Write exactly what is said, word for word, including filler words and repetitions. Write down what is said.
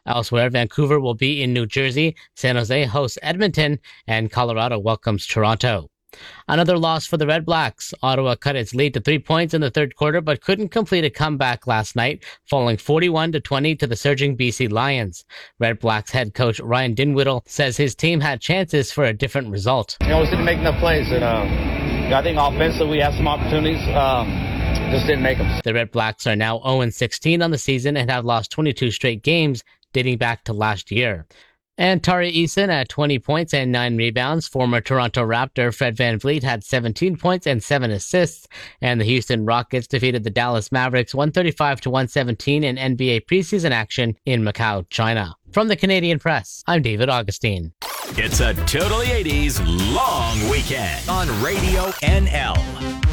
Elsewhere, Vancouver will be in New Jersey, San Jose hosts Edmonton, and Colorado welcomes Toronto. Another loss for the Red Blacks. Ottawa cut its lead to three points in the third quarter, but couldn't complete a comeback last night, falling forty-one to twenty to the surging B C Lions. Red Blacks head coach Ryan Dinwiddie says his team had chances for a different result. You know, we didn't make enough plays, and uh, I think offensively we have some opportunities. Um, just didn't make them. The Red Blacks are now oh and sixteen on the season and have lost twenty-two straight games dating back to last year. And Tari Eason at twenty points and nine rebounds. Former Toronto Raptor Fred VanVleet had seventeen points and seven assists. And the Houston Rockets defeated the Dallas Mavericks one thirty-five to one seventeen in N B A preseason action in Macau, China. From the Canadian Press, I'm David Augustine. It's a Totally eighties long weekend on Radio N L.